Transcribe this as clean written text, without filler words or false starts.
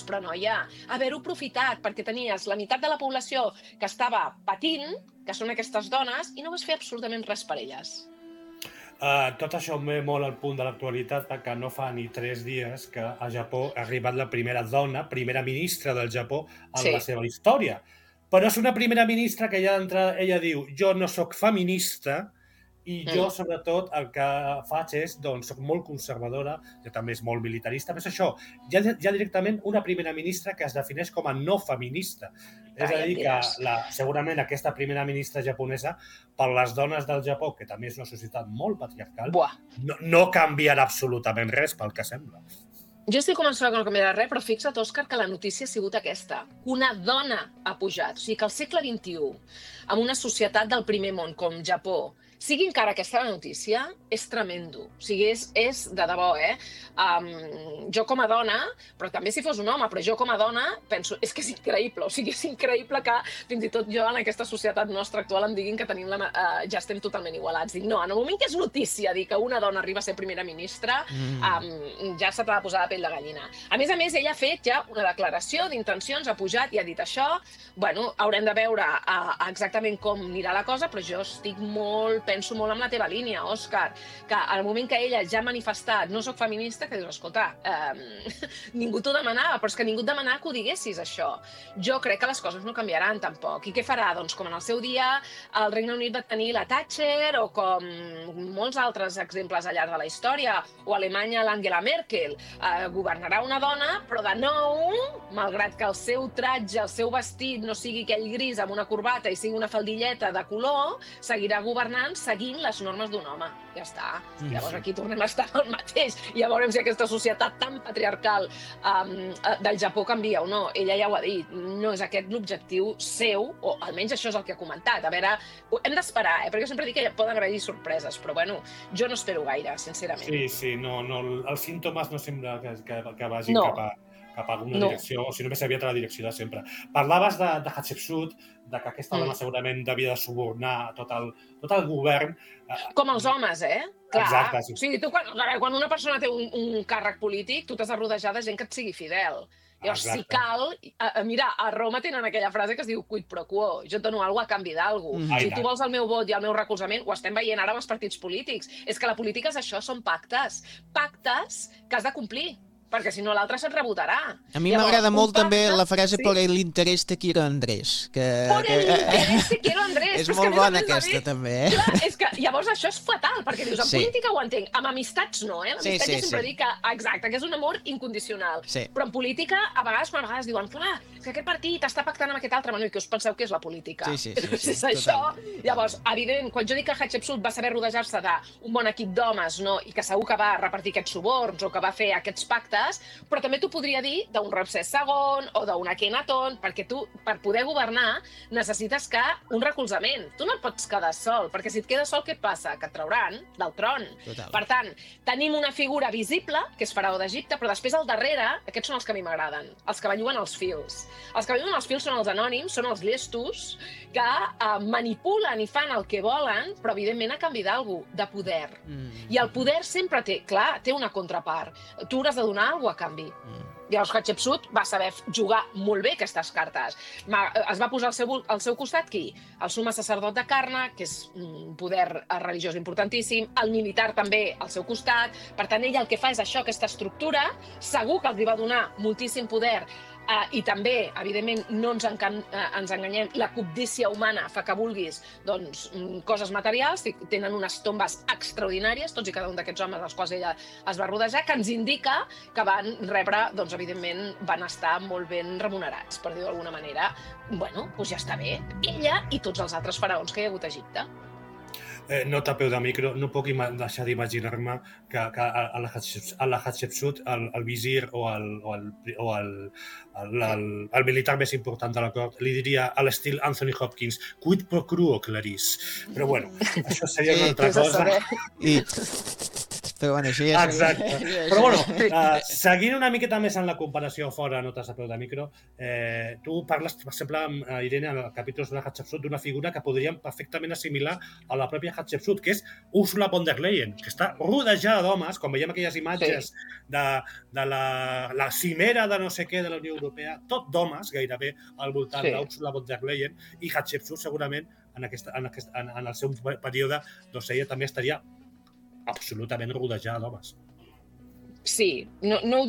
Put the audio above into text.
però noia, haver-ho aprofitat perquè tenies la meitat de la població que estava patint, que són aquestes dones, i no vas fer absolutament res per elles. Tot això em ve molt al punt de l'actualitat, que no fa ni 3 dies que a Japó ha arribat la primera dona, primera ministra del Japó en la seva història. Però és una primera ministra que ja d'entrada ella diu jo no sóc feminista i jo, sobretot, el que faig és, doncs, soc molt conservadora, que també és molt militarista, però és això, ja directament una primera ministra que es defineix com a no feminista. És a dir, que segurament aquesta primera ministra japonesa, per les dones del Japó, que també és una societat molt patriarcal, no canviarà absolutament res pel que sembla. Jo estic convençuda que no canviarà res, però fixa't, Òscar, que la notícia ha sigut aquesta. Una dona ha pujat. O sigui que al segle XXI, en una societat del primer món com Japó, sigui encara aquesta la notícia, és tremendo. O sigui, és de debò, jo com a dona, però també si fos un home, però jo com a dona penso, és que és increïble. O sigui, és increïble que fins i tot jo en aquesta societat nostra actual em diguin que ja estem totalment igualats. Dic, no, en el moment que és notícia dir que una dona arriba a ser primera ministra, ja se t'ha de posar la pell de gallina. A més, ella ha fet ja una declaració d'intencions, ha pujat i ha dit això. Bueno, haurem de veure exactament com anirà la cosa, però jo penso molt en la teva línia, Òscar, que al moment que ella ja ha manifestat no soc feminista, que dius, escolta, ningú t'ho demanava, però és que ningú et demanava que ho diguessis, això. Jo crec que les coses no canviaran, tampoc. I què farà? Doncs com en el seu dia el Regne Unit va tenir la Thatcher, o com molts altres exemples al llarg de la història, o a Alemanya l'Angela Merkel. Governarà una dona, però de nou, malgrat que el seu tratge, el seu vestit no sigui aquell gris amb una corbata i sigui una faldilleta de color, seguirà governant seguint les normes d'un home. Ja està. Llavors aquí tornem a estar al mateix. I ja veurem si aquesta societat tan patriarcal del Japó canvia o no. Ella ja ho ha dit. No és aquest l'objectiu seu, o almenys això és el que ha comentat. A veure, hem d'esperar, perquè jo sempre dic que poden haver-hi sorpreses, però bueno, jo no espero gaire, sincerament. Sí, no, els símptomes no sembla que vagin cap a alguna direcció, o si no més aviat a la direcció de sempre. Parlaves de Hatshepsut, de que aquesta dona segurament devia de subornar tot el govern. Com els homes, Clar. Exacte, sí. O sigui, tu quan una persona té un càrrec polític, tu t'has de rodejar de gent que et sigui fidel. Llavors, si cal... Mira, a Roma tenen aquella frase que es diu quid pro quo, jo et dono alguna cosa a canvi d'alguna. Si tu vols el meu vot i el meu recolzament, ho estem veient ara amb els partits polítics. És que la política és això, són pactes. Pactes que has de complir, perquè si no l'altre se't rebotarà. A mi m'agrada molt també la frase por el interés te quiero Andrés. Por el interés te quiero Andrés. És molt bona aquesta també, Clar, és que llavors això és fatal, perquè dius, en política ho entenc, amb amistats no, L'amistat jo sempre dic que, exacte, que és un amor incondicional. Però en política, a vegades diuen, clar, que aquest partit està pactant amb aquest altre, i què us penseu que és la política? Sí, és això. Llavors, evidentment, quan jo dic que Hatshepsut va saber rodejar-se d'un bon equip d'homes, i que segur que va repartir aquests suborns o que va fer aquests pactes, però també t'ho podria dir d'un Ramsès II o d'un Akhenaton, perquè tu, per poder governar, necessites un recolzament. Tu no et pots quedar sol, perquè si et quedes sol, què et passa? Que et trauran del tron. Per tant, tenim una figura visible, que és Faraó d'Egipte, però després al darrere, aquests són els que a mi m'agraden, els que belluguen els fils. Els que belluguen els fils són els anònims, són els llestos, que manipulen i fan el que volen, però evidentment a canvi d'algú, de poder. I el poder sempre té una contrapart. Tu hauràs de donar alguna cosa a canvi. Llavors Hatshepsut va saber jugar molt bé aquestes cartes. Es va posar al seu costat qui? El summe sacerdot de Karna, que és un poder religiós importantíssim, el militar també al seu costat. Per tant, ella el que fa és això, aquesta estructura, segur que els va donar moltíssim poder, i també, evidentment, no ens enganyem, la cobdícia humana fa que vulguis coses materials, tenen unes tombes extraordinàries, tots i cada un d'aquests homes als quals ella es va rodejar, que ens indica que van rebre, evidentment, van estar molt ben remunerats, per dir-ho d'alguna manera. Bueno, doncs ja està bé. Ella i tots els altres faraons que hi ha hagut a Egipte. Nota a peu de micro, no puc deixar d'imaginar-me que a la Hatshepsut, el visir o el militar més important de la cort li diria a l'estil Anthony Hopkins, quid pro quo, Clarice. Però bueno, això seria una altra cosa. Però bueno, així és. Exacte. Però bueno, seguint una miqueta més en la comparació fora, notes a peu de micro, tu parles, per exemple, Irene, en el capítol de Hatshepsut, d'una figura que podríem perfectament assimilar a la pròpia Hatshepsut, que és Ursula von der Leyen, que està rodejada d'homes, com veiem aquelles imatges de la cimera de no sé què de la Unió Europea, tot d'homes, gairebé, al voltant d'Ursula von der Leyen, i Hatshepsut segurament en el seu període, doncs ella també estaria absolutament rodejada d'homes. Sí, no ho